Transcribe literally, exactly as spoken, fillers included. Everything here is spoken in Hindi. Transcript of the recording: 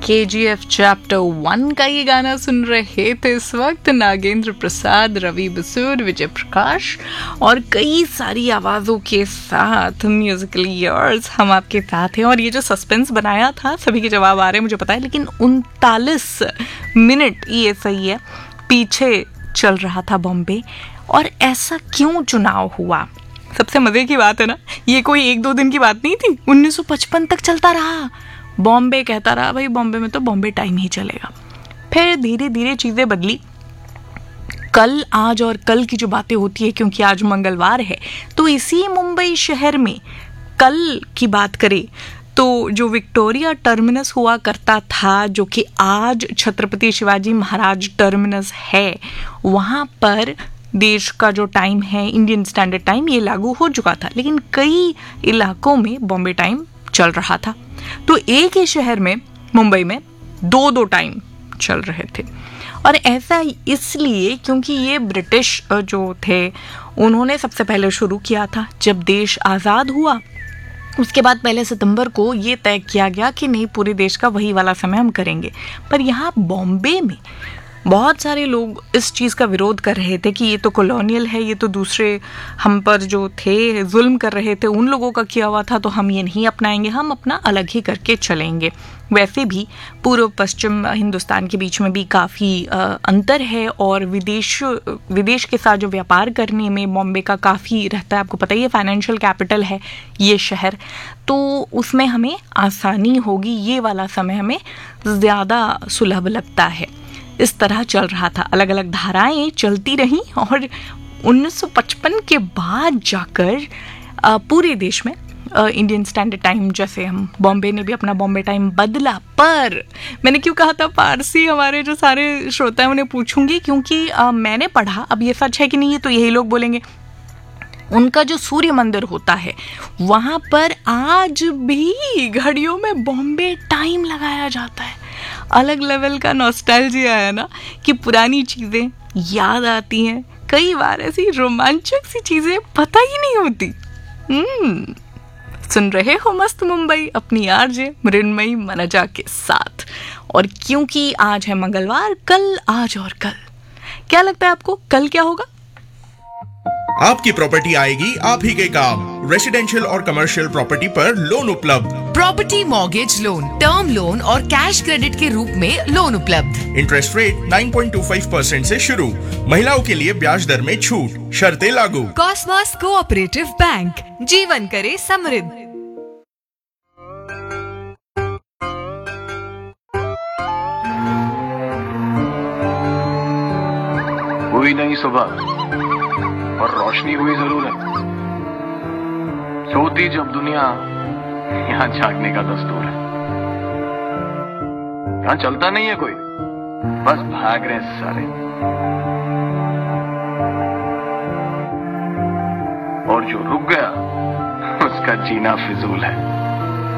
के जी एफ चैप्टर वन का ये गाना सुन रहे थे इस वक्त। नागेंद्र प्रसाद, रवि बसूर, विजय प्रकाश और कई सारी आवाज़ों के साथ म्यूजिकली योर्स हम आपके साथ हैं। और ये जो सस्पेंस बनाया था, सभी के जवाब आ रहे हैं मुझे पता है, लेकिन उनतालीस मिनट ये सही है पीछे चल रहा था बॉम्बे। और ऐसा क्यों चुनाव हुआ? सबसे मज़े की बात है ना, ये कोई एक दो दिन की बात नहीं थी, उन्नीस सौ पचपन तक चलता रहा। बॉम्बे कहता रहा भाई बॉम्बे में तो बॉम्बे टाइम ही चलेगा। फिर धीरे धीरे चीज़ें बदली। कल, आज और कल की जो बातें होती है, क्योंकि आज मंगलवार है, तो इसी मुंबई शहर में कल की बात करें तो जो विक्टोरिया टर्मिनस हुआ करता था, जो कि आज छत्रपति शिवाजी महाराज टर्मिनस है, वहाँ पर देश का जो टाइम है इंडियन स्टैंडर्ड टाइम ये लागू हो चुका था। लेकिन कई इलाकों में बॉम्बे टाइम चल रहा था। तो एक ही शहर में, मुंबई में, दो दो टाइम चल रहे थे। और ऐसा इसलिए क्योंकि ये ब्रिटिश जो थे उन्होंने सबसे पहले शुरू किया था। जब देश आज़ाद हुआ उसके बाद पहले सितंबर को ये तय किया गया कि नहीं, पूरे देश का वही वाला समय हम करेंगे। पर यहाँ बॉम्बे में बहुत सारे लोग इस चीज़ का विरोध कर रहे थे कि ये तो कॉलोनियल है, ये तो दूसरे हम पर जो थे जुल्म कर रहे थे उन लोगों का किया हुआ था, तो हम ये नहीं अपनाएंगे, हम अपना अलग ही करके चलेंगे। वैसे भी पूर्व पश्चिम हिंदुस्तान के बीच में भी काफ़ी अंतर है और विदेश विदेश के साथ जो व्यापार करने में बॉम्बे का काफ़ी रहता है। आपको पता ही है फाइनेंशियल कैपिटल है ये शहर, तो उसमें हमें आसानी होगी, ये वाला समय हमें ज़्यादा सुलभ लगता है। इस तरह चल रहा था, अलग अलग धाराएं चलती रहीं और उन्नीस सौ पचपन के बाद जाकर पूरे देश में इंडियन स्टैंडर्ड टाइम, जैसे हम बॉम्बे ने भी अपना बॉम्बे टाइम बदला। पर मैंने क्यों कहा था पारसी हमारे जो सारे श्रोता हैं उन्हें पूछूंगी, क्योंकि आ, मैंने पढ़ा, अब ये सच है कि नहीं है तो यही लोग बोलेंगे, उनका जो सूर्य मंदिर होता है वहाँ पर आज भी घड़ियों में बॉम्बे टाइम लगाया जाता है। अलग लेवल का नॉस्टैल्जिया है ना, कि पुरानी चीज़ें याद आती हैं। कई बार ऐसी रोमांचक सी चीज़ें पता ही नहीं होती। हम्म सुन रहे हो मस्त मुंबई अपनी आरजे मृण्मयी मनजा के साथ। और क्योंकि आज है मंगलवार, कल, आज और कल, क्या लगता है आपको कल क्या होगा? आपकी प्रॉपर्टी आएगी आप ही के काम। रेसिडेंशियल और कमर्शियल प्रॉपर्टी पर लोन उपलब्ध। Property mortgage loan, term loan और कैश क्रेडिट के रूप में लोन उपलब्ध। इंटरेस्ट रेट नौ पॉइंट दो पाँच परसेंट से शुरू। महिलाओं के लिए ब्याज दर में छूट, शर्तें लागू। कॉसमॉस कोऑपरेटिव बैंक, जीवन करे समृद्ध। हुई नहीं सुबह और रोशनी हुई जरूर है। सोती जब दुनिया, यहाँ जागने का दस्तूर है। यहाँ चलता नहीं है कोई, बस भाग रहे सारे। और जो रुक गया उसका जीना फिजूल है।